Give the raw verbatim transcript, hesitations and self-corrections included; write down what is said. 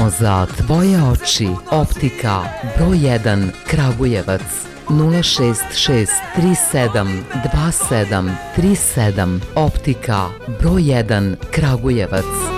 Samo za tvoje oči. Optika broj jedan Kragujevac. nula šest šest tri sedam dva sedam tri sedam. Optika broj jedan Kragujevac.